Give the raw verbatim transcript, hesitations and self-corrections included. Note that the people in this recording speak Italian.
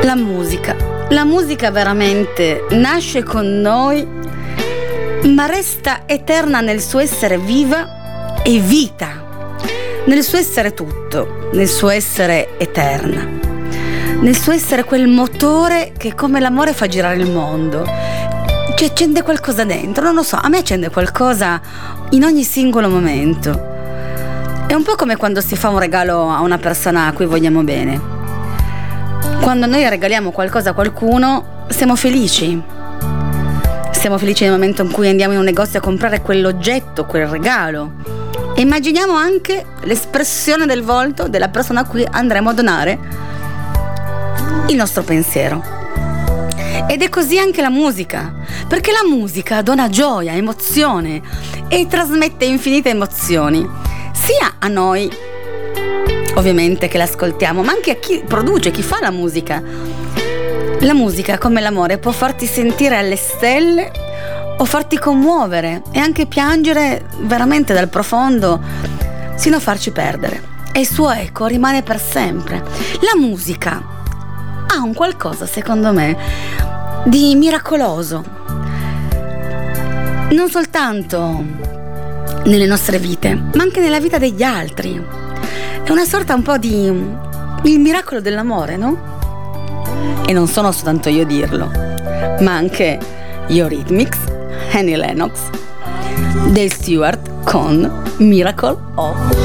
La musica. La musica veramente nasce con noi, ma resta eterna nel suo essere viva e vita, nel suo essere tutto, nel suo essere eterna, nel suo essere quel motore che come l'amore fa girare il mondo. Ci accende qualcosa dentro, non lo so, a me accende qualcosa in ogni singolo momento. È un po' come quando si fa un regalo a una persona a cui vogliamo bene. Quando noi regaliamo qualcosa a qualcuno, siamo felici. Siamo felici nel momento in cui andiamo in un negozio a comprare quell'oggetto, quel regalo. E immaginiamo anche l'espressione del volto della persona a cui andremo a donare il nostro pensiero. Ed è così anche la musica, perché la musica dona gioia, emozione e trasmette infinite emozioni, sia a noi, ovviamente, che l'ascoltiamo, ma anche a chi produce, chi fa la musica. La musica, come l'amore, può farti sentire alle stelle o farti commuovere e anche piangere veramente dal profondo, sino a farci perdere. E il suo eco rimane per sempre. La musica ha un qualcosa, secondo me, di miracoloso, non soltanto nelle nostre vite, ma anche nella vita degli altri. È una sorta un po' di il miracolo dell'amore, no? E non sono soltanto io a dirlo, ma anche Eurythmics, Annie Lennox, Dave Stewart con Miracle of